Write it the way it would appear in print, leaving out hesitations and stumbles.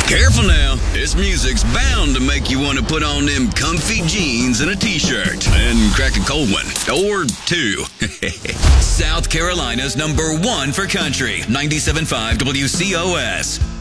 Careful now. This music's bound to make you want to put on them comfy jeans and a t-shirt and crack a cold one. Or two. South Carolina's #1 for country. 97.5 WCOS.